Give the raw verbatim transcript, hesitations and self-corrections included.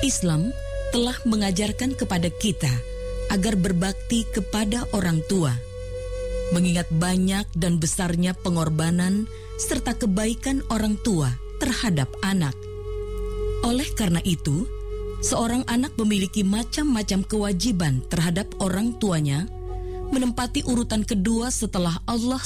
Islam telah mengajarkan kepada kita agar berbakti kepada orang tua, mengingat banyak dan besarnya pengorbanan serta kebaikan orang tua terhadap anak. Oleh karena itu, seorang anak memiliki macam-macam kewajiban terhadap orang tuanya, menempati urutan kedua setelah Allah